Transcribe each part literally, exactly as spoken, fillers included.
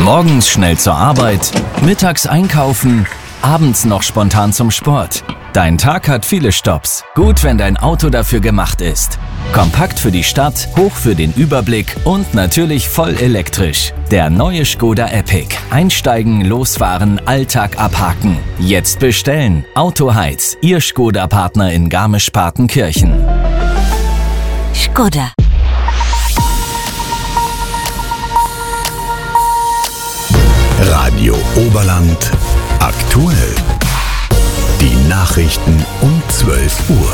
Morgens schnell zur Arbeit, mittags einkaufen, abends noch spontan zum Sport. Dein Tag hat viele Stopps. Gut, wenn dein Auto dafür gemacht ist. Kompakt für die Stadt, hoch für den Überblick und natürlich voll elektrisch. Der neue Škoda Epiq. Einsteigen, losfahren, Alltag abhaken. Jetzt bestellen. Autoheiz, Ihr Škoda-Partner in Garmisch-Partenkirchen. Škoda. Radio Oberland aktuell. Die Nachrichten um zwölf Uhr.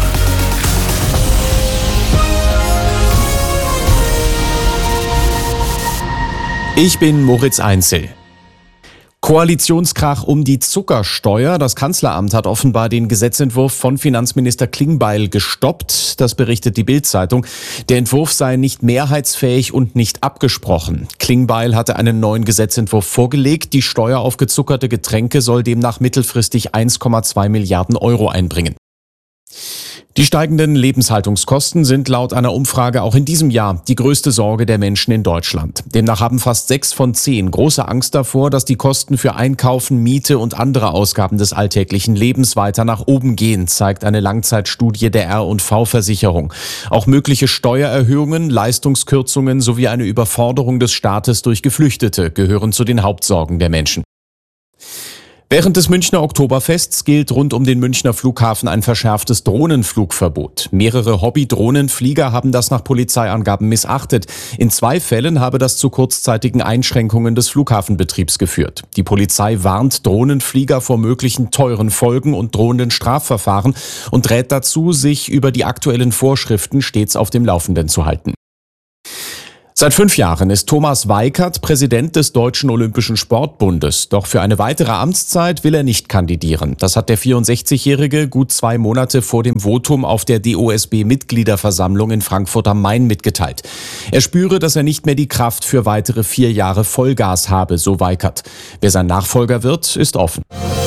Ich bin Moritz Einzel. Koalitionskrach um die Zuckersteuer. Das Kanzleramt hat offenbar den Gesetzentwurf von Finanzminister Klingbeil gestoppt. Das berichtet die Bild-Zeitung. Der Entwurf sei nicht mehrheitsfähig und nicht abgesprochen. Klingbeil hatte einen neuen Gesetzentwurf vorgelegt. Die Steuer auf gezuckerte Getränke soll demnach mittelfristig eins Komma zwei Milliarden Euro einbringen. Die steigenden Lebenshaltungskosten sind laut einer Umfrage auch in diesem Jahr die größte Sorge der Menschen in Deutschland. Demnach haben fast sechs von zehn große Angst davor, dass die Kosten für Einkaufen, Miete und andere Ausgaben des alltäglichen Lebens weiter nach oben gehen, zeigt eine Langzeitstudie der R und V-Versicherung. Auch mögliche Steuererhöhungen, Leistungskürzungen sowie eine Überforderung des Staates durch Geflüchtete gehören zu den Hauptsorgen der Menschen. Während des Münchner Oktoberfests gilt rund um den Münchner Flughafen ein verschärftes Drohnenflugverbot. Mehrere Hobby-Drohnenflieger haben das nach Polizeiangaben missachtet. In zwei Fällen habe das zu kurzzeitigen Einschränkungen des Flughafenbetriebs geführt. Die Polizei warnt Drohnenflieger vor möglichen teuren Folgen und drohenden Strafverfahren und rät dazu, sich über die aktuellen Vorschriften stets auf dem Laufenden zu halten. Seit fünf Jahren ist Thomas Weikert Präsident des Deutschen Olympischen Sportbundes. Doch für eine weitere Amtszeit will er nicht kandidieren. Das hat der vierundsechzigjährige gut zwei Monate vor dem Votum auf der D O S B-Mitgliederversammlung in Frankfurt am Main mitgeteilt. Er spüre, dass er nicht mehr die Kraft für weitere vier Jahre Vollgas habe, so Weikert. Wer sein Nachfolger wird, ist offen.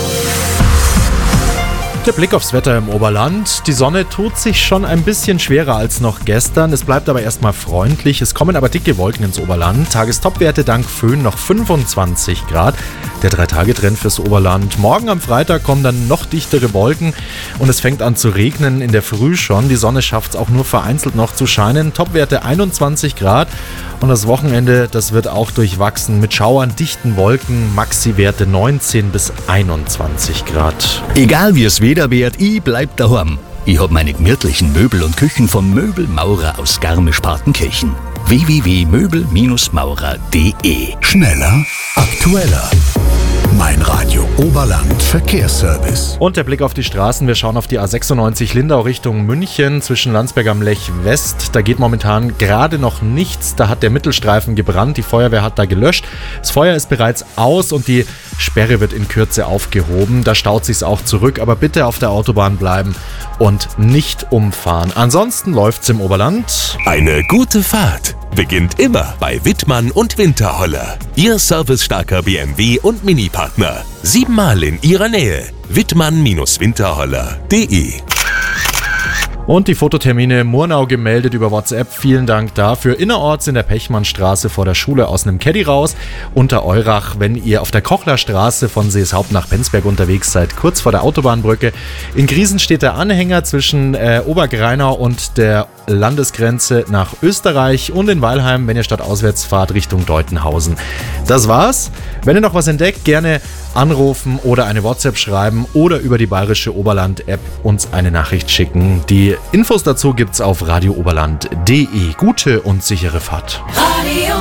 Der Blick aufs Wetter im Oberland. Die Sonne tut sich schon ein bisschen schwerer als noch gestern. Es bleibt aber erstmal freundlich. Es kommen aber dicke Wolken ins Oberland. Tagestopwerte dank Föhn noch fünfundzwanzig Grad. Der drei-Tage-Trend fürs Oberland. Morgen am Freitag kommen dann noch dichtere Wolken und es fängt an zu regnen in der Früh schon. Die Sonne schafft es auch nur vereinzelt noch zu scheinen. Topwerte einundzwanzig Grad. Und das Wochenende, das wird auch durchwachsen mit Schauern, dichten Wolken, Maxi-Werte neunzehn bis einundzwanzig Grad. Egal wie es Wetter wird, ich bleib daheim. Ich hab meine gemütlichen Möbel und Küchen vom Möbelmaurer aus Garmisch-Partenkirchen. w w w punkt möbel maurer punkt d e. Schneller, aktueller. Mein Radio Oberland Verkehrsservice. Und der Blick auf die Straßen. Wir schauen auf die A sechsundneunzig Lindau Richtung München zwischen Landsberg am Lech West. Da geht momentan gerade noch nichts. Da hat der Mittelstreifen gebrannt. Die Feuerwehr hat da gelöscht. Das Feuer ist bereits aus und die Sperre wird in Kürze aufgehoben. Da staut sich's auch zurück. Aber bitte auf der Autobahn bleiben und nicht umfahren. Ansonsten läuft's im Oberland. Eine gute Fahrt beginnt immer bei Wittmann und Winterholler. Ihr servicestarker B M W und Mini-Partner. Siebenmal in Ihrer Nähe. Wittmann Winterholler punkt d e. Und die Fototermine Murnau gemeldet über WhatsApp. Vielen Dank dafür. Innerorts in der Pechmannstraße vor der Schule aus einem Caddy raus. Unter Eurach, wenn ihr auf der Kochlerstraße von Seeshaupt nach Penzberg unterwegs seid, kurz vor der Autobahnbrücke. In Griesen steht der Anhänger zwischen äh, Obergreinau und der Landesgrenze nach Österreich. Und in Weilheim, wenn ihr stadtauswärts fahrt, Richtung Deutenhausen. Das war's. Wenn ihr noch was entdeckt, gerne anrufen oder eine WhatsApp schreiben oder über die Bayerische Oberland-App uns eine Nachricht schicken. Die Infos dazu gibt's auf radio oberland punkt d e. Gute und sichere Fahrt. Radio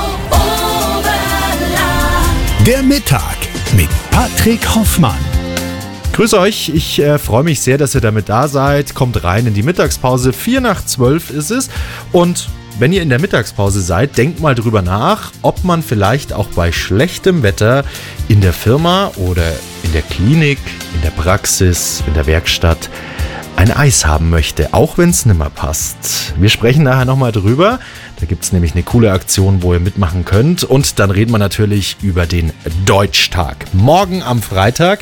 Oberland. Der Mittag mit Patrick Hoffmann. Grüße euch, ich äh, freue mich sehr, dass ihr damit da seid. Kommt rein in die Mittagspause. Vier nach zwölf ist es. Und wenn ihr in der Mittagspause seid, denkt mal drüber nach, ob man vielleicht auch bei schlechtem Wetter in der Firma oder in der Klinik, in der Praxis, in der Werkstatt ein Eis haben möchte, auch wenn es nimmer passt. Wir sprechen nachher nochmal drüber. Da gibt es nämlich eine coole Aktion, wo ihr mitmachen könnt. Und dann reden wir natürlich über den Deutschtag. Morgen am Freitag.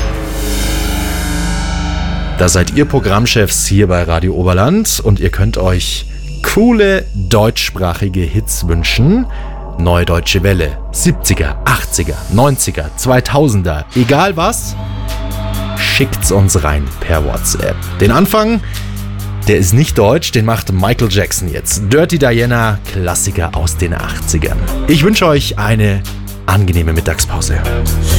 Da seid ihr Programmchefs hier bei Radio Oberland und ihr könnt euch coole deutschsprachige Hits wünschen. Neue Deutsche Welle, siebziger, achtziger, neunziger, zweitausender, egal was, schickt's uns rein per WhatsApp. Den Anfang, der ist nicht deutsch, den macht Michael Jackson jetzt. Dirty Diana, Klassiker aus den achtzigern. Ich wünsche euch eine angenehme Mittagspause.